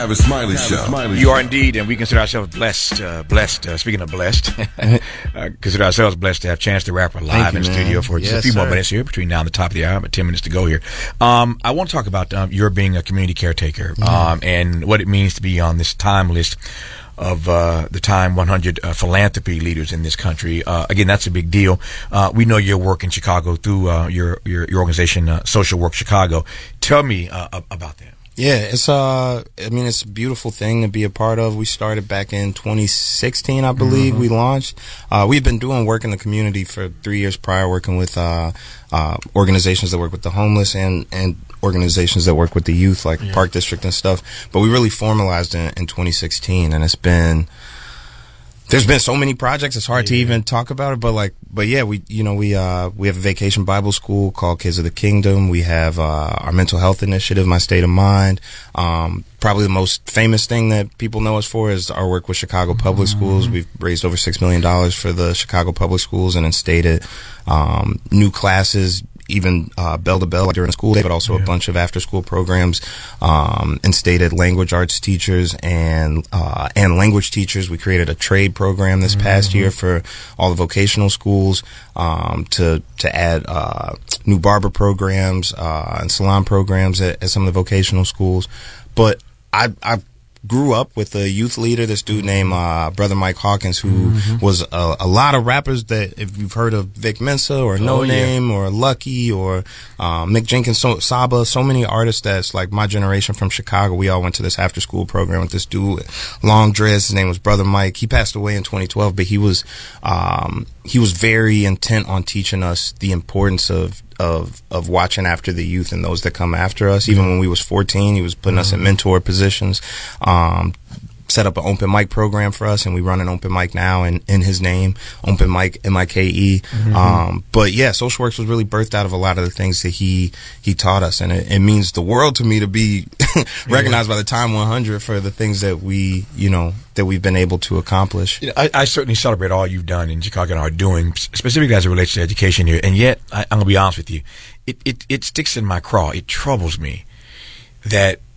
Have a Smiley Show. You are indeed, and we consider ourselves blessed. Speaking of blessed, consider ourselves blessed to have Chance the Rapper live in the studio for just a few more minutes here between now and the top of the hour, but 10 minutes to go here. I want to talk about your being a community caretaker and what it means to be on this time list of the Time 100 philanthropy leaders in this country. Again, that's a big deal. We know your work in Chicago through your organization, Social Work Chicago. Tell me about that. Yeah, it's it's a beautiful thing to be a part of. We started back in 2016, I believe. We launched. We've been doing work in the community for 3 years prior, working with organizations that work with the homeless and organizations that work with the youth, like Park District and stuff. But we really formalized in 2016, and there's been so many projects. It's hard to even talk about it, but yeah, we have a vacation Bible school called Kids of the Kingdom. We have our mental health initiative, My State of Mind. Probably the most famous thing that people know us for is our work with Chicago Public Schools. We've raised over $6 million for the Chicago Public Schools and instated new classes, even bell to bell during the school day, but also a bunch of after school programs, instated language arts teachers and language teachers. We created a trade program this past year for all the vocational schools, to add new barber programs and salon programs at some of the vocational schools. But I grew up with a youth leader, this dude named Brother Mike Hawkins, who was a lot of rappers that, if you've heard of Vic Mensa or No Name or Lucky or Mick Jenkins, Saba, so many artists that's like my generation from Chicago. We all went to this after school program with this dude with long dreads. His name was Brother Mike. He passed away in 2012, but he was very intent on teaching us the importance of watching after the youth and those that come after us. Even when we was 14, he was putting us in mentor positions, set up an open mic program for us, and we run an open mic now in his name, Open Mic, M-I-K-E. But yeah, Social Works was really birthed out of a lot of the things that he taught us, and it means the world to me to be recognized by the Time 100 for the things that we've been able to accomplish. I certainly celebrate all you've done in Chicago and are doing, specifically as it relates to education here. And yet, I'm going to be honest with you, it sticks in my craw. It troubles me that